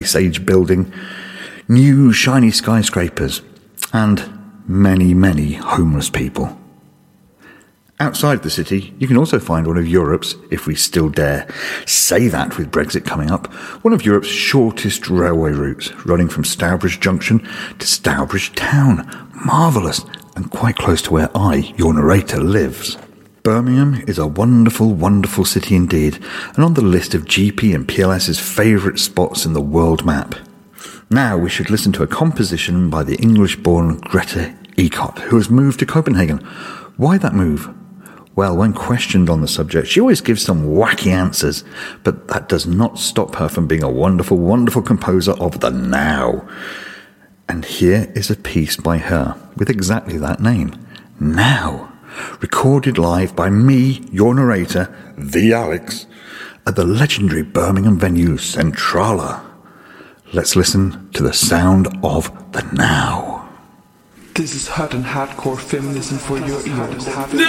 space age building, new shiny skyscrapers, and many, many homeless people. Outside the city, you can also find one of Europe's, if we still dare say that with Brexit coming up, one of Europe's shortest railway routes, running from Stourbridge Junction to Stourbridge Town. Marvellous, and quite close to where I, your narrator, lives. Birmingham is a wonderful, wonderful city indeed, and on the list of GP and PLS's favourite spots in the world map. Now we should listen to a composition by the English-born Greta Ekott, who has moved to Copenhagen. Why that move? Well, when questioned on the subject, she always gives some wacky answers, but that does not stop her from being a wonderful, wonderful composer of the now. And here is a piece by her with exactly that name, Now, recorded live by me, your narrator, the Alex, at the legendary Birmingham venue Centrala. Let's listen to the sound of the now. This is hot and hardcore feminism for your ears.